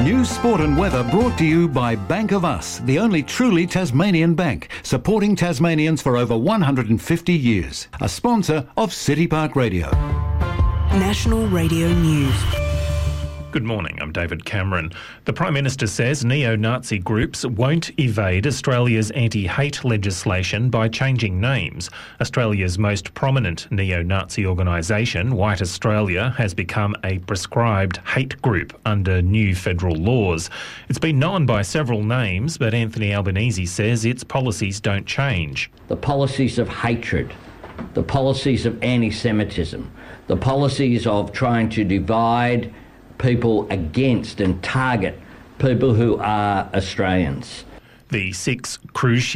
News, sport and weather brought to you by Bank of Us, the only truly Tasmanian bank, supporting Tasmanians for over 150 years. A sponsor of City Park Radio. National Radio News. Good morning, I'm David Cameron. The Prime Minister says neo-Nazi groups won't evade Australia's anti-hate legislation by changing names. Australia's most prominent neo-Nazi organisation, White Australia, has become a prescribed hate group under new federal laws. It's been known by several names, but Anthony Albanese says its policies don't change. The policies of hatred, the policies of anti-Semitism, the policies of trying to divide people against and target people who are Australians. The 6 cruise